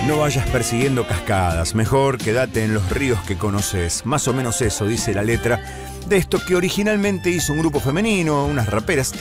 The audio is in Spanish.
No vayas persiguiendo cascadas, mejor quédate en los ríos que conoces. Más o menos eso dice la letra de esto que originalmente hizo un grupo femenino, unas raperas.